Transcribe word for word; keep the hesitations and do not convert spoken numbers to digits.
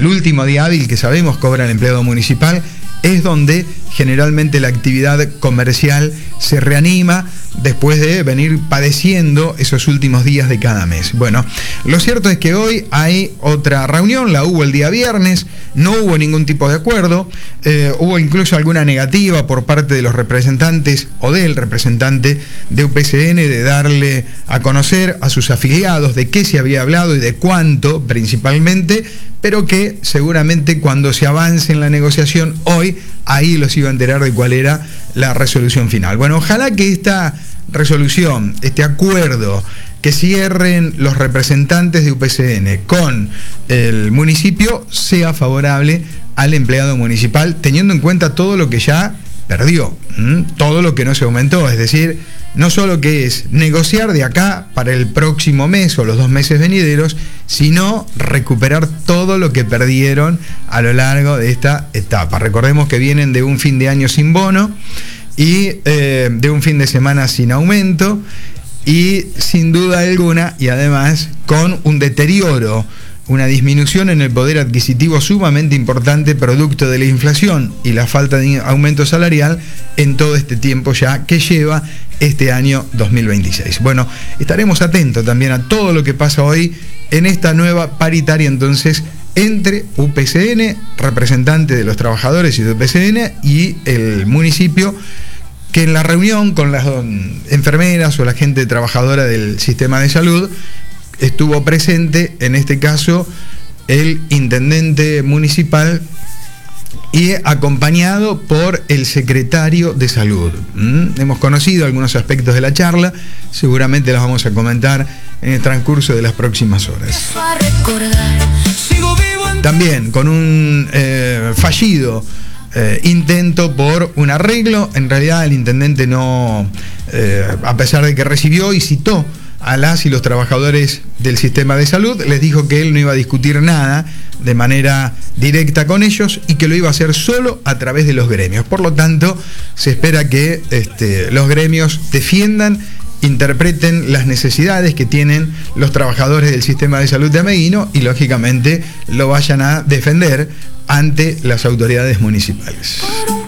el último día hábil que sabemos cobra el empleado municipal, es donde generalmente la actividad comercial se reanima después de venir padeciendo esos últimos días de cada mes. Bueno, lo cierto es que hoy hay otra reunión, la hubo el día viernes, no hubo ningún tipo de acuerdo, eh, hubo incluso alguna negativa por parte de los representantes o del representante de U P C N de darle a conocer a sus afiliados de qué se había hablado y de cuánto principalmente, pero que seguramente cuando se avance en la negociación hoy, ahí los iba a enterar de cuál era la resolución final. Bueno, ojalá que esta resolución, este acuerdo que cierren los representantes de U P C N con el municipio sea favorable al empleado municipal, teniendo en cuenta todo lo que ya perdió, ¿m? todo lo que no se aumentó, es decir, no solo que es negociar de acá para el próximo mes o los dos meses venideros, sino recuperar todo lo que perdieron a lo largo de esta etapa. Recordemos que vienen de un fin de año sin bono y eh, de un fin de semana sin aumento y sin duda alguna, y además con un deterioro, una disminución en el poder adquisitivo sumamente importante producto de la inflación y la falta de aumento salarial en todo este tiempo ya que lleva este año dos mil veintiséis. Bueno, estaremos atentos también a todo lo que pasa hoy en esta nueva paritaria entonces entre U P C N, representante de los trabajadores y de U P C N, y el municipio, que en la reunión con las enfermeras o la gente trabajadora del sistema de salud estuvo presente, en este caso, el intendente municipal y acompañado por el secretario de salud. ¿Mm? Hemos conocido algunos aspectos de la charla, seguramente los vamos a comentar en el transcurso de las próximas horas. También con un eh, fallido eh, intento por un arreglo, en realidad el intendente no, eh, a pesar de que recibió y citó a las y los trabajadores del sistema de salud, les dijo que él no iba a discutir nada de manera directa con ellos y que lo iba a hacer solo a través de los gremios. Por lo tanto, se espera que este, los gremios defiendan, interpreten las necesidades que tienen los trabajadores del sistema de salud de Ameguino y, lógicamente, lo vayan a defender ante las autoridades municipales.